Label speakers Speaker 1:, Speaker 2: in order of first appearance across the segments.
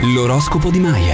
Speaker 1: L'oroscopo di Maya.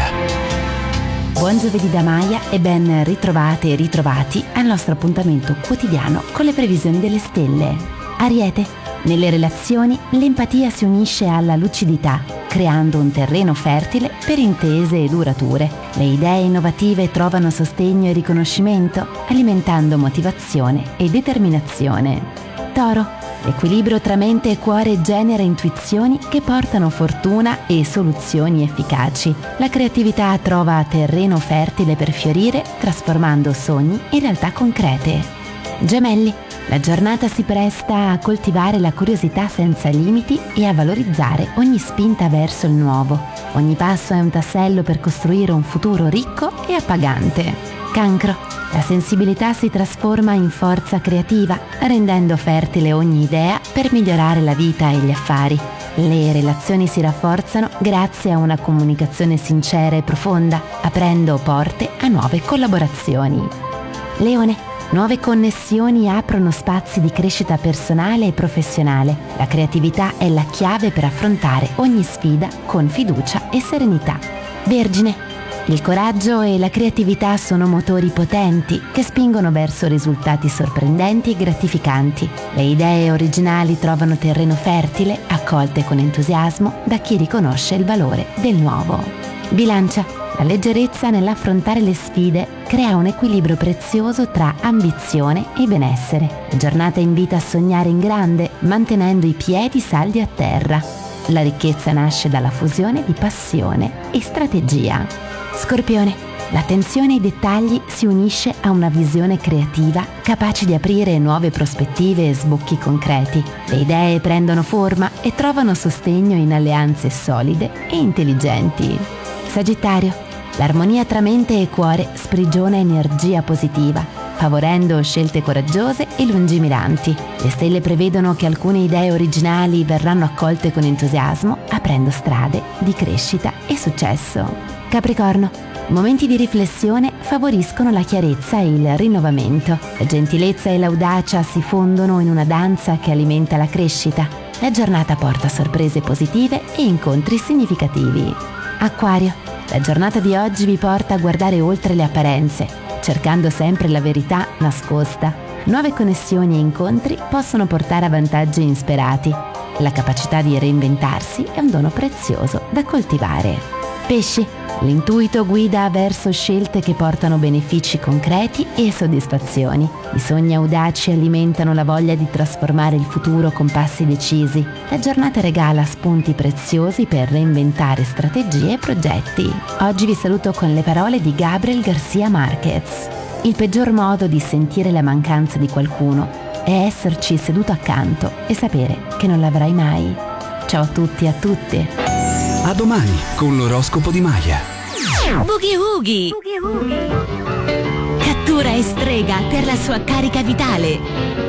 Speaker 2: Buon giovedì da Maya e ben ritrovate e ritrovati al nostro appuntamento quotidiano con le previsioni delle stelle. Ariete, nelle relazioni l'empatia si unisce alla lucidità, creando un terreno fertile per intese durature. Le idee innovative trovano sostegno e riconoscimento, alimentando motivazione e determinazione. Toro, l'equilibrio tra mente e cuore genera intuizioni che portano fortuna e soluzioni efficaci. La creatività trova terreno fertile per fiorire, trasformando sogni in realtà concrete. Gemelli, la giornata si presta a coltivare la curiosità senza limiti e a valorizzare ogni spinta verso il nuovo. Ogni passo è un tassello per costruire un futuro ricco e appagante. Cancro, la sensibilità si trasforma in forza creativa, rendendo fertile ogni idea per migliorare la vita e gli affari. Le relazioni si rafforzano grazie a una comunicazione sincera e profonda, aprendo porte a nuove collaborazioni. Leone, nuove connessioni aprono spazi di crescita personale e professionale. La creatività è la chiave per affrontare ogni sfida con fiducia e serenità. Vergine, il coraggio e la creatività sono motori potenti che spingono verso risultati sorprendenti e gratificanti. Le idee originali trovano terreno fertile, accolte con entusiasmo da chi riconosce il valore del nuovo. Bilancia, la leggerezza nell'affrontare le sfide crea un equilibrio prezioso tra ambizione e benessere. La giornata invita a sognare in grande, mantenendo i piedi saldi a terra. La ricchezza nasce dalla fusione di passione e strategia. Scorpione, l'attenzione ai dettagli si unisce a una visione creativa capace di aprire nuove prospettive e sbocchi concreti. Le idee prendono forma e trovano sostegno in alleanze solide e intelligenti. Sagittario, l'armonia tra mente e cuore sprigiona energia positiva, favorendo scelte coraggiose e lungimiranti. Le stelle prevedono che alcune idee originali verranno accolte con entusiasmo, aprendo strade di crescita e successo. Capricorno, momenti di riflessione favoriscono la chiarezza e il rinnovamento. La gentilezza e l'audacia si fondono in una danza che alimenta la crescita. La giornata porta sorprese positive e incontri significativi. Acquario, la giornata di oggi vi porta a guardare oltre le apparenze, cercando sempre la verità nascosta. Nuove connessioni e incontri possono portare a vantaggi insperati. La capacità di reinventarsi è un dono prezioso da coltivare. Pesci, l'intuito guida verso scelte che portano benefici concreti e soddisfazioni. I sogni audaci alimentano la voglia di trasformare il futuro con passi decisi. La giornata regala spunti preziosi per reinventare strategie e progetti. Oggi vi saluto con le parole di Gabriel García Márquez. Il peggior modo di sentire la mancanza di qualcuno è esserci seduto accanto e sapere che non l'avrai mai. Ciao a tutti e a tutte.
Speaker 1: A domani con l'oroscopo di Maya.
Speaker 3: Boogie Woogie. Cattura e strega per la sua carica vitale.